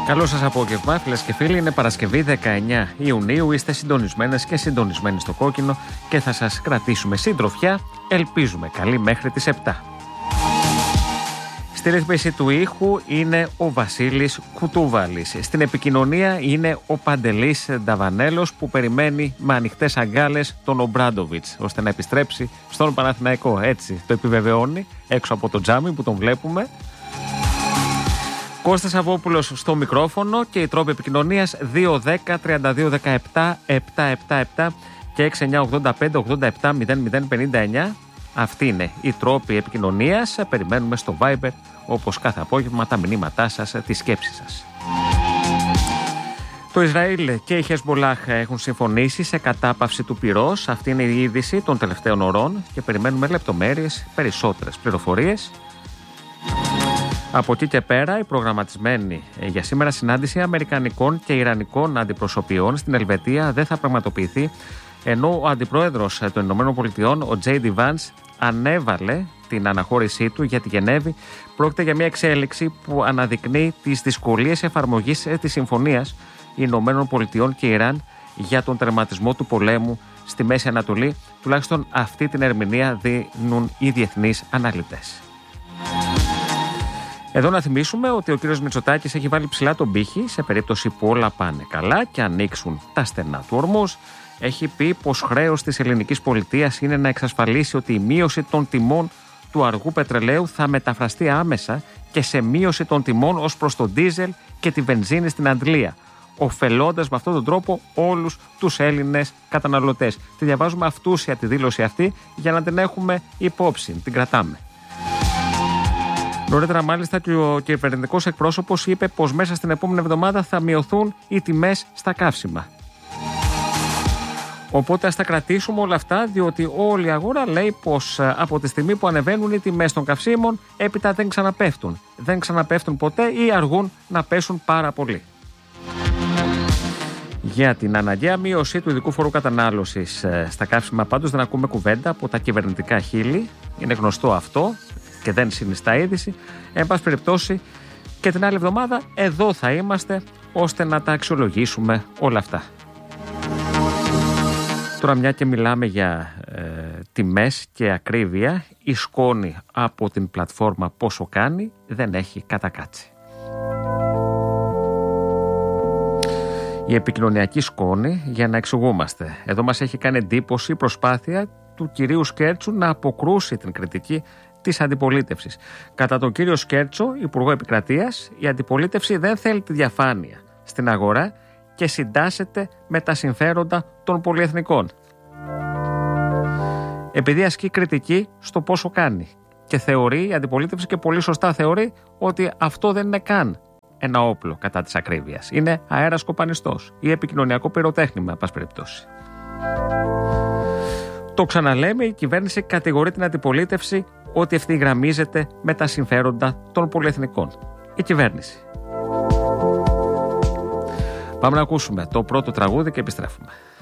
Καλό σας απόγευμα, φίλες και φίλοι. Είναι Παρασκευή 19 Ιουνίου. Είστε συντονισμένες και συντονισμένοι στο κόκκινο και θα σας κρατήσουμε συντροφιά. Ελπίζουμε καλή μέχρι τις 7. Στη ρύθμιση του ήχου είναι ο Βασίλης Κουτούβαλης. Στην επικοινωνία είναι ο Παντελής Νταβανέλος που περιμένει με ανοιχτές αγκάλες τον Ομπράντοβιτς ώστε να επιστρέψει στον Παναθηναϊκό. Έτσι το επιβεβαιώνει έξω από το τζάμι που τον βλέπουμε. Κώστας Αβόπουλος στο μικρόφωνο και οι τρόποι επικοινωνίας 210-3217-777 και 6985-87-0059. Αυτοί είναι οι τρόποι επικοινωνίας. Περιμένουμε στο Viber όπως κάθε απόγευμα τα μηνύματά σας, τις σκέψεις σας. Το Ισραήλ και η Χεσμολάχ έχουν συμφωνήσει σε κατάπαυση του πυρός. Αυτή είναι η είδηση των τελευταίων ωρών και περιμένουμε λεπτομέρειες, περισσότερες πληροφορίες. Από εκεί και πέρα, η προγραμματισμένη για σήμερα συνάντηση αμερικανικών και ιρανικών αντιπροσωπιών στην Ελβετία δεν θα πραγματοποιηθεί, ενώ ο αντιπρόεδρος των ΗΠΑ, ο J.D. Vance, ανέβαλε την αναχώρησή του για τη Γενέβη. Πρόκειται για μια εξέλιξη που αναδεικνύει τις δυσκολίες εφαρμογής της συμφωνίας ΗΠΑ και Ιράν για τον τερματισμό του πολέμου στη Μέση Ανατολή. Τουλάχιστον αυτή την ερμηνεία δίνουν οι διεθνείς αναλυτές. Εδώ να θυμίσουμε ότι ο κύριος Μητσοτάκης έχει βάλει ψηλά τον πύχη σε περίπτωση που όλα πάνε καλά και ανοίξουν τα στενά του ορμούς. Έχει πει πως χρέος της ελληνικής πολιτείας είναι να εξασφαλίσει ότι η μείωση των τιμών του αργού πετρελαίου θα μεταφραστεί άμεσα και σε μείωση των τιμών ως προς το ντίζελ και τη βενζίνη στην Αντλία, ωφελώντας με αυτόν τον τρόπο όλους τους Έλληνες καταναλωτές. Τη διαβάζουμε αυτούσια τη δήλωση αυτή για να την έχουμε υπόψη, την κρατάμε. Νωρίτερα, μάλιστα, και ο κυβερνητικός εκπρόσωπος είπε πως μέσα στην επόμενη εβδομάδα θα μειωθούν οι τιμές στα καύσιμα. Οπότε ας τα κρατήσουμε όλα αυτά, διότι όλη η αγορά λέει πως από τη στιγμή που ανεβαίνουν οι τιμές των καυσίμων, έπειτα δεν ξαναπέφτουν. Δεν ξαναπέφτουν ποτέ ή αργούν να πέσουν πάρα πολύ. Για την αναγκαία μείωση του ειδικού φόρου κατανάλωσης στα καύσιμα, πάντως δεν ακούμε κουβέντα από τα κυβερνητικά χείλη. Είναι γνωστό αυτό και δεν συνιστά είδηση. Εν πάση περιπτώσει, και την άλλη εβδομάδα εδώ θα είμαστε ώστε να τα αξιολογήσουμε όλα αυτά. Τώρα, μια και μιλάμε για τιμές και ακρίβεια, η σκόνη από την πλατφόρμα Πόσο Κάνει δεν έχει κατακάτσει. Η επικοινωνιακή σκόνη, για να εξηγούμαστε, εδώ μας έχει κάνει εντύπωση η προσπάθεια του κυρίου Σκέρτσου να αποκρούσει την κριτική της αντιπολίτευσης. Κατά τον κύριο Σκέρτσο, Υπουργό Επικρατείας, η αντιπολίτευση δεν θέλει τη διαφάνεια στην αγορά και συντάσσεται με τα συμφέροντα των πολυεθνικών. Επειδή ασκεί κριτική στο Πόσο Κάνει και θεωρεί η αντιπολίτευση, και πολύ σωστά θεωρεί, ότι αυτό δεν είναι καν ένα όπλο κατά της ακρίβειας. Είναι αέρας κοπανιστός ή επικοινωνιακό πυροτέχνημα, εν πάση περιπτώσει. Το ξαναλέμε, η κυβέρνηση κατηγορεί την αντιπολίτευση ότι ευθυγραμμίζεται με τα συμφέροντα των πολυεθνικών. Η κυβέρνηση. Πάμε να ακούσουμε το πρώτο τραγούδι και επιστρέφουμε.